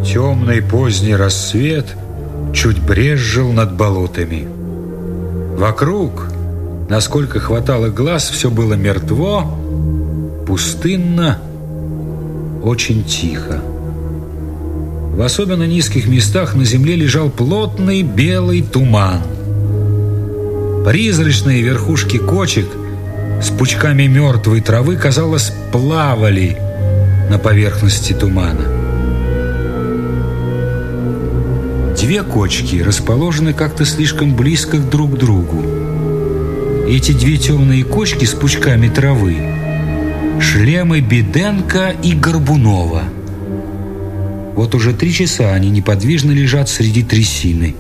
Темный поздний рассвет чуть брезжил над болотами. Вокруг, насколько хватало глаз, все было мертво, пустынно, очень тихо. В особенно низких местах на земле лежал плотный белый туман. Призрачные верхушки кочек с пучками мертвой травы, казалось, плавали на поверхности тумана. Две кочки расположены как-то слишком близко друг к другу. Эти две темные кочки с пучками травы — шлемы Беденко и Горбунова. Вот уже 3 часа они неподвижно лежат среди трясины.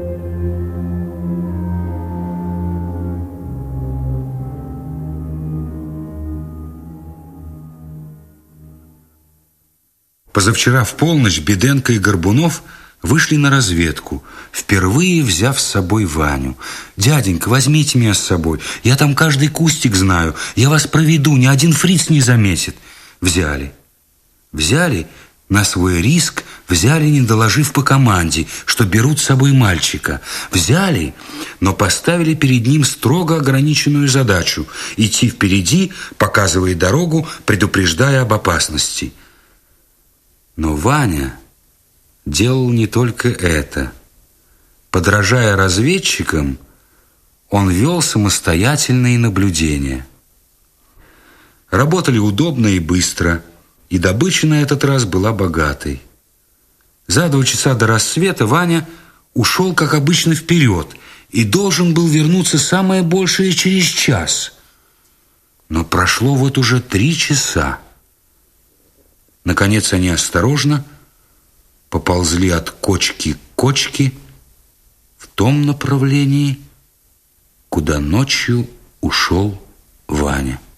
Позавчера в полночь Беденко и Горбунов вышли на разведку, впервые взяв с собой Ваню. «Дяденька, возьмите меня с собой, я там каждый кустик знаю, я вас проведу, ни один фриц не заметит». Взяли. Взяли на свой риск, взяли, не доложив по команде, что берут с собой мальчика. Взяли, но поставили перед ним строго ограниченную задачу – идти впереди, показывая дорогу, предупреждая об опасности. Но Ваня делал не только это. Подражая разведчикам, он вел самостоятельные наблюдения. Работали удобно и быстро, и добыча на этот раз была богатой. За 2 часа до рассвета Ваня ушел, как обычно, вперед и должен был вернуться самое большее через час. Но прошло вот уже 3 часа. Наконец они осторожно поползли от кочки к кочке в том направлении, куда ночью ушел Ваня.